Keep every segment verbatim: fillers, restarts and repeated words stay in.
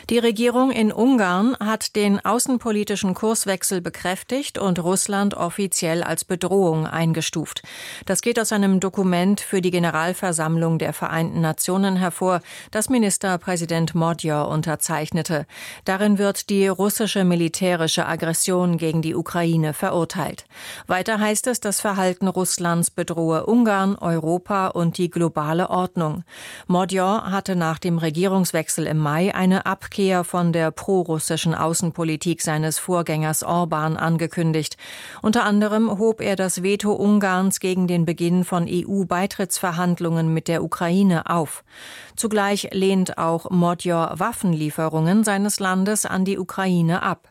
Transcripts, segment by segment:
Die Regierung in Ungarn hat den außenpolitischen Kurswechsel bekräftigt und Russland offiziell als Bedrohung eingestuft. Das geht aus einem Dokument für die Generalversammlung der Vereinten Nationen hervor, das Ministerpräsident Magyar unterzeichnete. Darin wird die russische militärische Aggression gegen die Ukraine verurteilt. Weiter heißt es, das Verhalten Russlands bedrohe Ungarn, Europa und die globale Ordnung. Magyar hatte nach dem Regierungswechsel im Mai eine Abkehr von der prorussischen Außenpolitik seines Vorgängers Orbán angekündigt. Unter anderem hob er das Veto Ungarns gegen den Beginn von E U-Beitrittsverhandlungen mit der Ukraine auf. Zugleich lehnt auch Magyar Waffenlieferungen seines Landes an die Ukraine ab.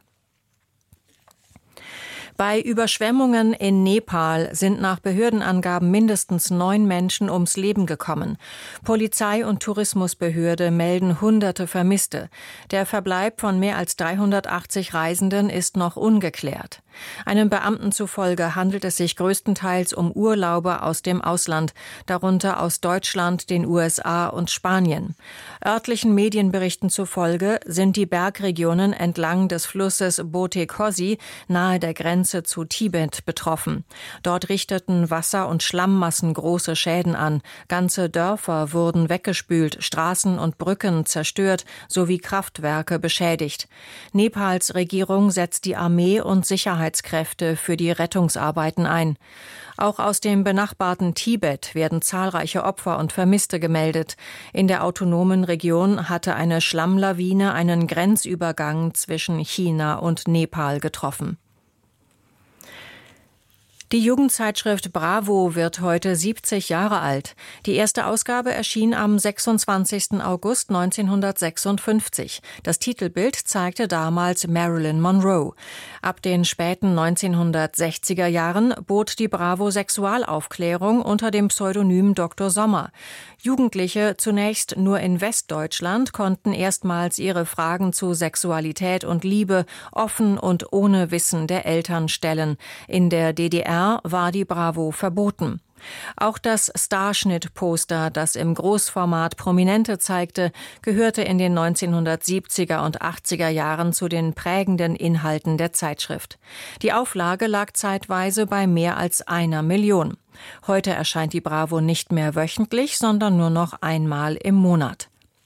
Bei Überschwemmungen in Nepal sind nach Behördenangaben mindestens neun Menschen ums Leben gekommen. Polizei und Tourismusbehörde melden Hunderte Vermisste. Der Verbleib von mehr als dreihundertachtzig Reisenden ist noch ungeklärt. Einem Beamten zufolge handelt es sich größtenteils um Urlauber aus dem Ausland, darunter aus Deutschland, den U S A und Spanien. Örtlichen Medienberichten zufolge sind die Bergregionen entlang des Flusses Bote Kosi nahe der Grenze zu Tibet betroffen. Dort richteten Wasser- und Schlammmassen große Schäden an. Ganze Dörfer wurden weggespült, Straßen und Brücken zerstört sowie Kraftwerke beschädigt. Nepals Regierung setzt die Armee und Sicherheitskräfte für die Rettungsarbeiten ein. Auch aus dem benachbarten Tibet werden zahlreiche Opfer und Vermisste gemeldet. In der autonomen Region hatte eine Schlammlawine einen Grenzübergang zwischen China und Nepal getroffen. Die Jugendzeitschrift Bravo wird heute siebzig Jahre alt. Die erste Ausgabe erschien am sechsundzwanzigsten August neunzehnhundertsechsundfünfzig. Das Titelbild zeigte damals Marilyn Monroe. Ab den späten neunzehnhundertsechziger Jahren bot die Bravo Sexualaufklärung unter dem Pseudonym Doktor Sommer. Jugendliche, zunächst nur in Westdeutschland, konnten erstmals ihre Fragen zu Sexualität und Liebe offen und ohne Wissen der Eltern stellen. In der D D R war die Bravo verboten. Auch das Starschnitt-Poster, das im Großformat Prominente zeigte, gehörte in den neunzehnhundertsiebziger und achtziger Jahren zu den prägenden Inhalten der Zeitschrift. Die Auflage lag zeitweise bei mehr als einer Million. Heute erscheint die Bravo nicht mehr wöchentlich, sondern nur noch einmal im Monat.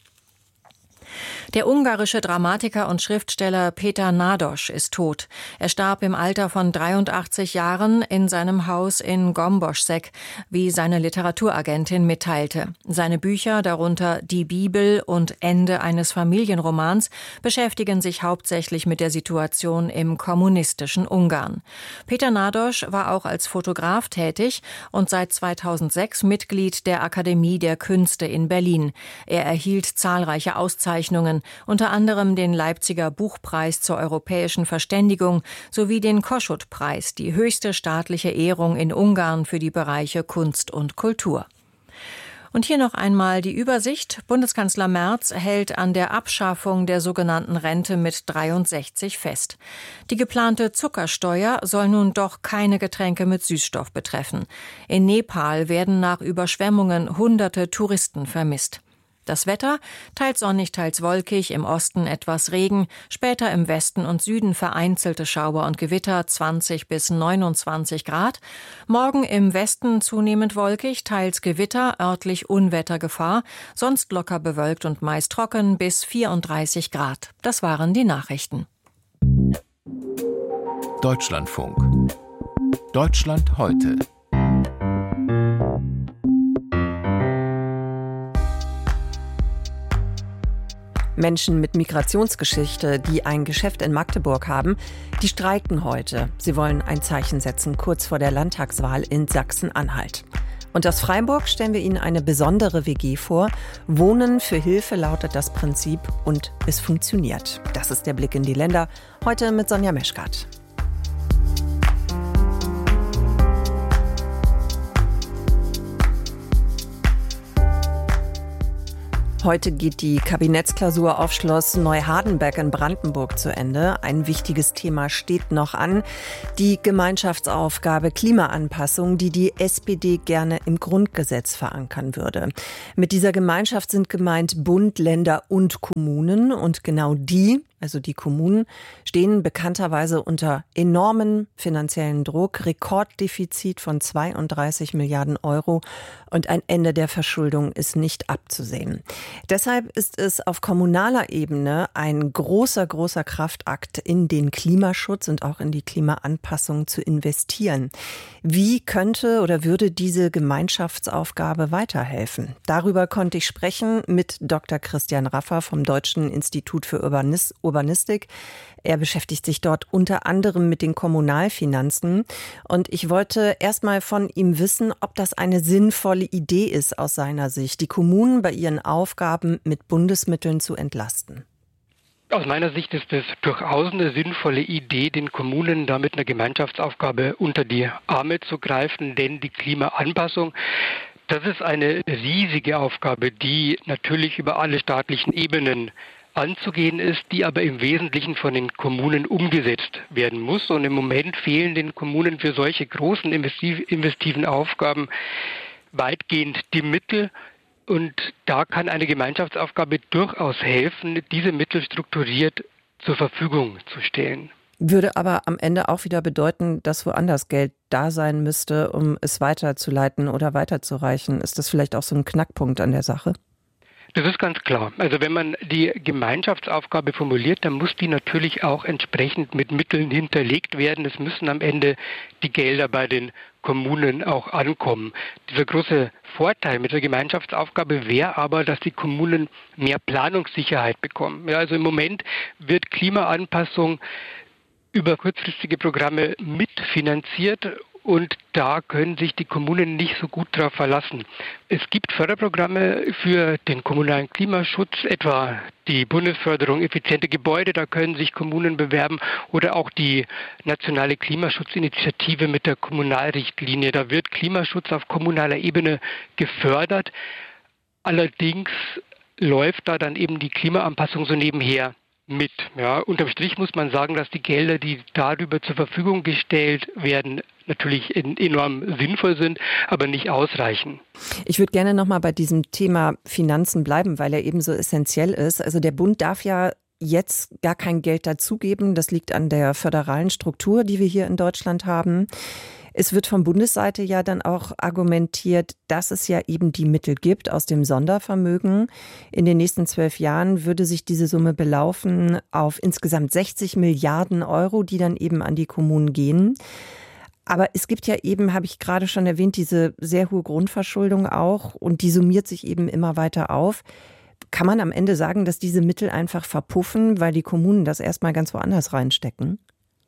Der ungarische Dramatiker und Schriftsteller Péter Nádas ist tot. Er starb im Alter von dreiundachtzig Jahren in seinem Haus in Gomboschszeg, wie seine Literaturagentin mitteilte. Seine Bücher, darunter Die Bibel und Ende eines Familienromans, beschäftigen sich hauptsächlich mit der Situation im kommunistischen Ungarn. Péter Nádas war auch als Fotograf tätig und seit zweitausendsechs Mitglied der Akademie der Künste in Berlin. Er erhielt zahlreiche Auszeichnungen, unter anderem den Leipziger Buchpreis zur europäischen Verständigung sowie den Kossuth-Preis, die höchste staatliche Ehrung in Ungarn für die Bereiche Kunst und Kultur. Und hier noch einmal die Übersicht. Bundeskanzler Merz hält an der Abschaffung der sogenannten Rente mit dreiundsechzig fest. Die geplante Zuckersteuer soll nun doch keine Getränke mit Süßstoff betreffen. In Nepal werden nach Überschwemmungen hunderte Touristen vermisst. Das Wetter, teils sonnig, teils wolkig, im Osten etwas Regen, später im Westen und Süden vereinzelte Schauer und Gewitter, zwanzig bis neunundzwanzig Grad. Morgen im Westen zunehmend wolkig, teils Gewitter, örtlich Unwettergefahr, sonst locker bewölkt und meist trocken bis vierunddreißig Grad. Das waren die Nachrichten. Deutschlandfunk. Deutschland heute. Menschen mit Migrationsgeschichte, die ein Geschäft in Magdeburg haben, die streiken heute. Sie wollen ein Zeichen setzen, kurz vor der Landtagswahl in Sachsen-Anhalt. Und aus Freiburg stellen wir Ihnen eine besondere W G vor. Wohnen für Hilfe lautet das Prinzip und es funktioniert. Das ist der Blick in die Länder. Heute mit Sonja Meschkat. Heute geht die Kabinettsklausur auf Schloss Neuhardenberg in Brandenburg zu Ende. Ein wichtiges Thema steht noch an. Die Gemeinschaftsaufgabe Klimaanpassung, die die S P D gerne im Grundgesetz verankern würde. Mit dieser Gemeinschaft sind gemeint Bund, Länder und Kommunen. Und genau die, also die Kommunen, stehen bekannterweise unter enormen finanziellen Druck. Rekorddefizit von zweiunddreißig Milliarden Euro und ein Ende der Verschuldung ist nicht abzusehen. Deshalb ist es auf kommunaler Ebene ein großer, großer Kraftakt, in den Klimaschutz und auch in die Klimaanpassung zu investieren. Wie könnte oder würde diese Gemeinschaftsaufgabe weiterhelfen? Darüber konnte ich sprechen mit Doktor Christian Raffer vom Deutschen Institut für Urbanis- Urbanistik. Er beschäftigt sich dort unter anderem mit den Kommunalfinanzen. Und ich wollte erst mal von ihm wissen, ob das eine sinnvolle Idee ist aus seiner Sicht, die Kommunen bei ihren Aufgaben mit Bundesmitteln zu entlasten. Aus meiner Sicht ist es durchaus eine sinnvolle Idee, den Kommunen da mit einer Gemeinschaftsaufgabe unter die Arme zu greifen, denn die Klimaanpassung, das ist eine riesige Aufgabe, die natürlich über alle staatlichen Ebenen anzugehen ist, die aber im Wesentlichen von den Kommunen umgesetzt werden muss. Und im Moment fehlen den Kommunen für solche großen investiven Aufgaben weitgehend die Mittel. Und da kann eine Gemeinschaftsaufgabe durchaus helfen, diese Mittel strukturiert zur Verfügung zu stellen. Würde aber am Ende auch wieder bedeuten, dass woanders Geld da sein müsste, um es weiterzuleiten oder weiterzureichen. Ist das vielleicht auch so ein Knackpunkt an der Sache? Das ist ganz klar. Also wenn man die Gemeinschaftsaufgabe formuliert, dann muss die natürlich auch entsprechend mit Mitteln hinterlegt werden. Es müssen am Ende die Gelder bei den Kommunen auch ankommen. Dieser große Vorteil mit der Gemeinschaftsaufgabe wäre aber, dass die Kommunen mehr Planungssicherheit bekommen. Ja, also im Moment wird Klimaanpassung über kurzfristige Programme mitfinanziert. Und da können sich die Kommunen nicht so gut darauf verlassen. Es gibt Förderprogramme für den kommunalen Klimaschutz, etwa die Bundesförderung effiziente Gebäude, da können sich Kommunen bewerben, oder auch die nationale Klimaschutzinitiative mit der Kommunalrichtlinie. Da wird Klimaschutz auf kommunaler Ebene gefördert. Allerdings läuft da dann eben die Klimaanpassung so nebenher mit. Ja, unterm Strich muss man sagen, dass die Gelder, die darüber zur Verfügung gestellt werden, natürlich enorm sinnvoll sind, aber nicht ausreichen. Ich würde gerne noch mal bei diesem Thema Finanzen bleiben, weil er eben so essentiell ist. Also der Bund darf ja jetzt gar kein Geld dazugeben. Das liegt an der föderalen Struktur, die wir hier in Deutschland haben. Es wird von Bundesseite ja dann auch argumentiert, dass es ja eben die Mittel gibt aus dem Sondervermögen. In den nächsten zwölf Jahren würde sich diese Summe belaufen auf insgesamt sechzig Milliarden Euro, die dann eben an die Kommunen gehen. Aber es gibt ja eben, habe ich gerade schon erwähnt, diese sehr hohe Grundverschuldung auch und die summiert sich eben immer weiter auf. Kann man am Ende sagen, dass diese Mittel einfach verpuffen, weil die Kommunen das erstmal ganz woanders reinstecken?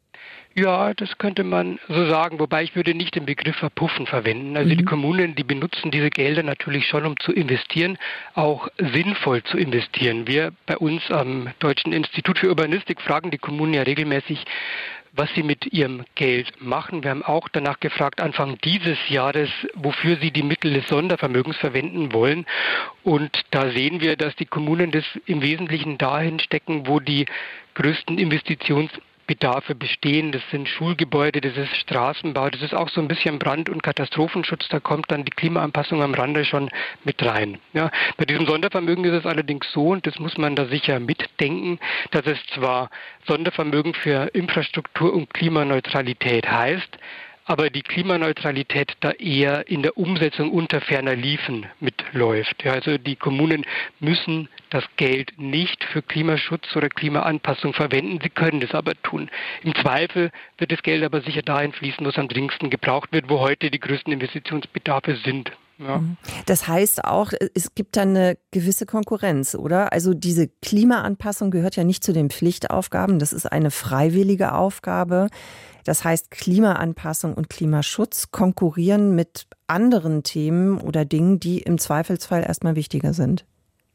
Ja, das könnte man so sagen, wobei ich würde nicht den Begriff verpuffen verwenden. Also mhm. die Kommunen, die benutzen diese Gelder natürlich schon, um zu investieren, auch sinnvoll zu investieren. Wir bei uns am Deutschen Institut für Urbanistik fragen die Kommunen ja regelmäßig, was sie mit ihrem Geld machen. Wir haben auch danach gefragt, Anfang dieses Jahres, wofür sie die Mittel des Sondervermögens verwenden wollen. Und da sehen wir, dass die Kommunen das im Wesentlichen dahin stecken, wo die größten Investitionsbedarfe bestehen. Das sind Schulgebäude, das ist Straßenbau, das ist auch so ein bisschen Brand- und Katastrophenschutz. Da kommt dann die Klimaanpassung am Rande schon mit rein. Ja, bei diesem Sondervermögen ist es allerdings so, und das muss man da sicher mitdenken, dass es zwar Sondervermögen für Infrastruktur und Klimaneutralität heißt, aber die Klimaneutralität da eher in der Umsetzung unter ferner Liefen mitläuft. Ja, also die Kommunen müssen das Geld nicht für Klimaschutz oder Klimaanpassung verwenden, sie können das aber tun. Im Zweifel wird das Geld aber sicher dahin fließen, wo es am dringendsten gebraucht wird, wo heute die größten Investitionsbedarfe sind. Ja. Das heißt auch, es gibt dann eine gewisse Konkurrenz, oder? Also diese Klimaanpassung gehört ja nicht zu den Pflichtaufgaben, das ist eine freiwillige Aufgabe. Das heißt, Klimaanpassung und Klimaschutz konkurrieren mit anderen Themen oder Dingen, die im Zweifelsfall erstmal wichtiger sind.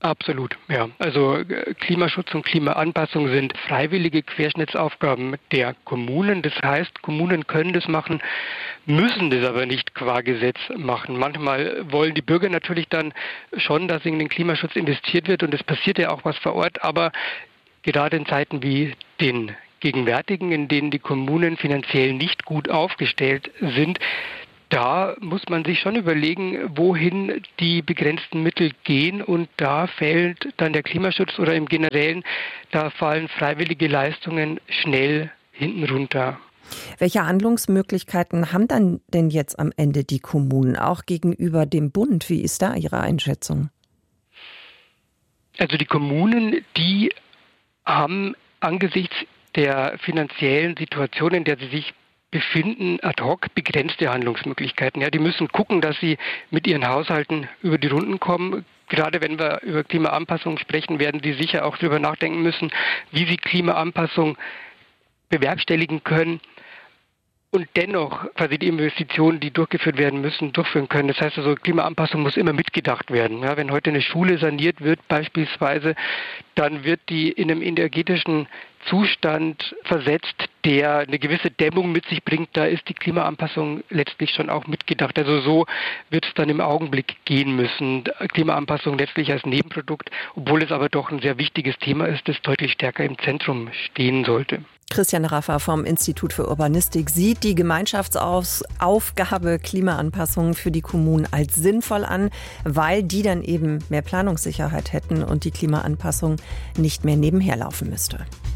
Absolut, ja. Also Klimaschutz und Klimaanpassung sind freiwillige Querschnittsaufgaben der Kommunen. Das heißt, Kommunen können das machen, müssen das aber nicht qua Gesetz machen. Manchmal wollen die Bürger natürlich dann schon, dass in den Klimaschutz investiert wird und es passiert ja auch was vor Ort, aber gerade in Zeiten wie den gegenwärtigen, in denen die Kommunen finanziell nicht gut aufgestellt sind, da muss man sich schon überlegen, wohin die begrenzten Mittel gehen, und da fällt dann der Klimaschutz oder im Generellen, da fallen freiwillige Leistungen schnell hinten runter. Welche Handlungsmöglichkeiten haben dann denn jetzt am Ende die Kommunen, auch gegenüber dem Bund? Wie ist da Ihre Einschätzung? Also die Kommunen, die haben angesichts der finanziellen Situation, in der sie sich befinden, ad hoc begrenzte Handlungsmöglichkeiten. Ja, die müssen gucken, dass sie mit ihren Haushalten über die Runden kommen. Gerade wenn wir über Klimaanpassung sprechen, werden sie sicher auch darüber nachdenken müssen, wie sie Klimaanpassung bewerkstelligen können und dennoch quasi die Investitionen, die durchgeführt werden müssen, durchführen können. Das heißt also, Klimaanpassung muss immer mitgedacht werden. Ja, wenn heute eine Schule saniert wird beispielsweise, dann wird die in einem energetischen Zustand versetzt, der eine gewisse Dämmung mit sich bringt. Da ist die Klimaanpassung letztlich schon auch mitgedacht. Also so wird es dann im Augenblick gehen müssen. Klimaanpassung letztlich als Nebenprodukt, obwohl es aber doch ein sehr wichtiges Thema ist, das deutlich stärker im Zentrum stehen sollte. Christian Raffa vom Institut für Urbanistik sieht die Gemeinschaftsaufgabe Klimaanpassung für die Kommunen als sinnvoll an, weil die dann eben mehr Planungssicherheit hätten und die Klimaanpassung nicht mehr nebenher laufen müsste.